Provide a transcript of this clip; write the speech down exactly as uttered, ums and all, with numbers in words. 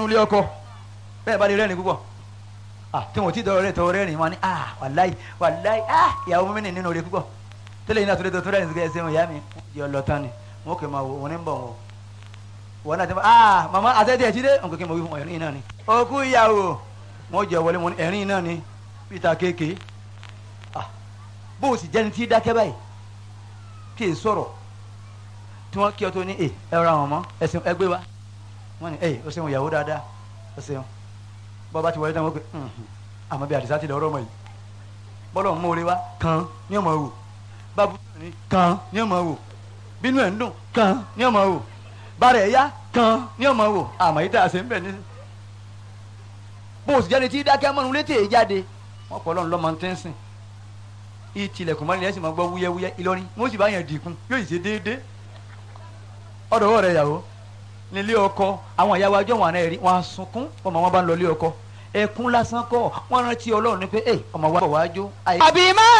lé ọkọ bẹ́ẹ̀ bá lè rẹ́rìn púpọ̀ ah tí wọn ti dọ̀rọ̀ rẹ̀ tọ̀rọ̀ rẹ́rìn wọn ni ah wàláì wàláì ah ìyàwó mi nínú rẹ̀ púpọ̀ tẹ́lẹ̀ yìí náà tó lè tó rẹ́rìn sí kẹ́sẹ́ wọn ìyá mi yọ lọ tán ni wọn kò máa wò wọn ní bọ̀ wọn wọn náà ti máa ah màmá àtẹ́tẹ́ ẹ̀ ti dé nǹkan kí n mọ̀ wí fún ẹ̀rín náà ni òkú ìyàwó wọn jẹ wọlé wọn ẹ̀rín náà ni peter kéèké ah bó o sì jẹ́ni tí dákẹ́ báyìí kí n sọ̀rọ̀ tí wọ́n kí ọ tó ní ẹ ẹ ra wọn mọ́ ẹsẹ̀ ẹgbẹ́ wa wọ́n ní ẹ o ṣeun ìyàwó dáadáa o ṣeun bọ́ bá ti wọlé tán wọ́n pe àmọ́ bí àdìsá ti lọ ọ̀rọ̀ mọ̀ yìí bọ́lọ̀ ń mórí wa kàn ní ọmọ wò bábú ní kàn ní ọmọ wò bínú ẹ̀ ń dùn kàn ní ọmọ wò bára ẹ̀ yá kàn ní ọmọ wò àmọ́ yìí tá a ṣe ń bẹ̀ ní. bó o sì jáde tí dákẹ́ mọ́nu létí èyí jáde wọ́n pọ̀ lọ́nà lọ́mọ tẹ́ńsìn ìtìlẹ̀kùn mọ́ni ẹ̀ sì máa gbọ́ wúyẹ́wúyẹ́ Ìlọrin wọ́n sì bá yẹn dìkun yóò ṣe déédéé ọ̀dọ̀ rẹ̀ yàwó nílé ọkọ àwọn ìyàwó ajọ́ wọn àná ẹ̀rí wọn á sunkún ọmọ wọn bá ń lọ ilé ọkọ ẹkún lásán kọ́ wọn rántí Ọlọ́run ní pé ẹ ọmọ wa bọ̀ wá jó. àbí má.